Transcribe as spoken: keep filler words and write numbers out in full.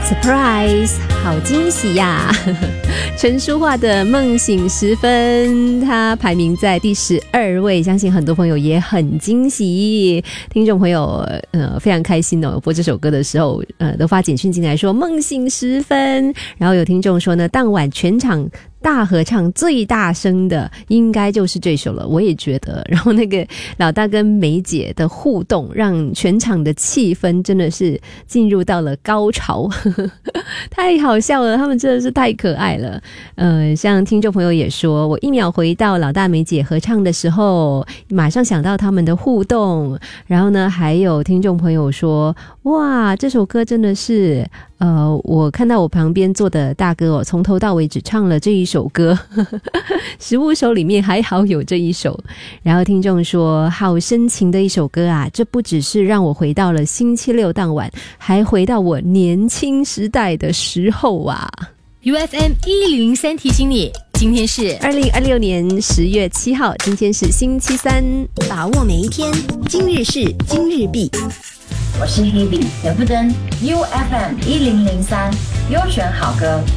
Surprise， 好惊喜呀！陈淑桦的《梦醒时分》，它排名在第十二位，相信很多朋友也很惊喜。听众朋友，呃，非常开心哦！播这首歌的时候，呃，都发简讯进来说《梦醒时分》，然后有听众说呢，当晚全场大合唱最大声的应该就是这首了，我也觉得。然后那个老大跟梅姐的互动，让全场的气氛真的是进入到了高潮，太好笑了，他们真的是太可爱了。呃，像听众朋友也说，我一秒回到老大梅姐合唱的时候，马上想到他们的互动。然后呢，还有听众朋友说，哇，这首歌真的是。呃，我看到我旁边坐的大哥哦，从头到尾只唱了这一首歌，十五首里面还好有这一首。然后听众说，好深情的一首歌啊，这不只是让我回到了星期六当晚，还回到我年轻时代的时候啊。 U F M 一零三提醒你，今天是二零二六年十月七号，今天是星期三， 把握每一天，今日事今日毕。 我是 Hebe 田馥甄 ，U F M 一零零三优选好歌。